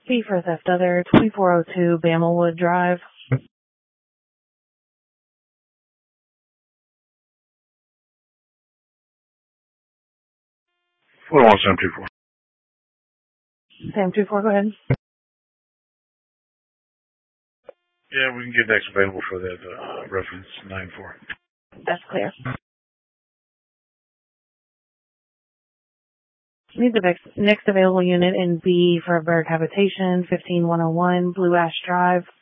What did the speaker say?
B for theft other, 2402 Bamelwood Drive. What on Sam 24? Sam 24, go ahead. Yeah, we can get next available for that reference 94. That's clear. Need the next available unit in B for Berg Habitation, 15101 Blue Ash Drive.